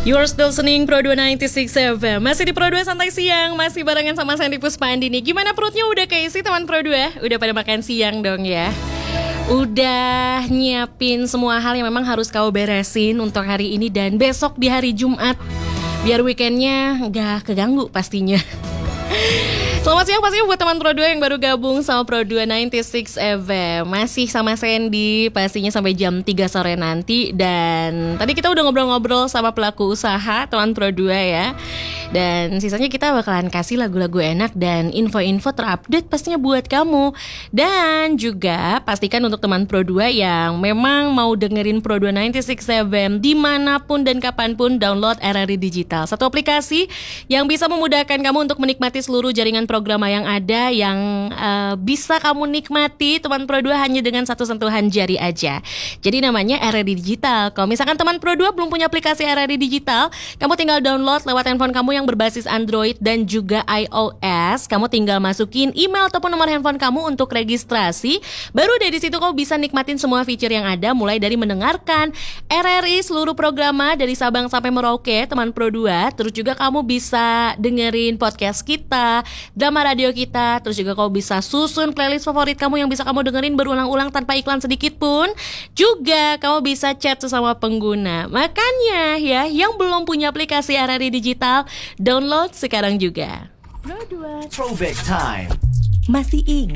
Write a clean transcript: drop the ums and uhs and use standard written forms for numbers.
You're still listening Pro 296 FM. Masih di Pro 2 Santai Siang. Masih barengan sama Sandy Puspandini. Gimana perutnya udah keisi teman Pro 2? Udah pada makan siang dong ya? Udah nyiapin semua hal yang memang harus kau beresin untuk hari ini dan besok di hari Jumat, biar weekendnya gak keganggu pastinya. Selamat siang pastinya buat teman Pro 2 yang baru gabung sama Pro 296 FM. Masih sama Sandy pastinya sampai jam 3 sore nanti. Dan tadi kita udah ngobrol-ngobrol sama pelaku usaha teman Pro 2 ya. Dan sisanya kita bakalan kasih lagu-lagu enak dan info-info terupdate pastinya buat kamu. Dan juga pastikan untuk teman Pro 2 yang memang mau dengerin Pro 296 FM dimanapun dan kapanpun, download RRI Digital. Satu aplikasi yang bisa memudahkan kamu untuk menikmati seluruh jaringan program yang ada, yang bisa kamu nikmati teman Pro 2 hanya dengan satu sentuhan jari aja. Jadi namanya RRI Digital. Kalau misalkan teman Pro 2 belum punya aplikasi RRI Digital, kamu tinggal download lewat handphone kamu yang berbasis Android dan juga iOS. Kamu tinggal masukin email ataupun nomor handphone kamu untuk registrasi. Baru dari situ kamu bisa nikmatin semua fitur yang ada, mulai dari mendengarkan RRI seluruh programa dari Sabang sampai Merauke teman Pro 2. Terus juga kamu bisa dengerin podcast kita, drama radio kita. Terus juga kamu bisa susun playlist favorit kamu yang bisa kamu dengerin berulang-ulang tanpa iklan sedikit pun. Juga kamu bisa chat sesama pengguna. Makanya ya, yang belum punya aplikasi RRI Digital, download sekarang juga. Throwback Time. Masih ingat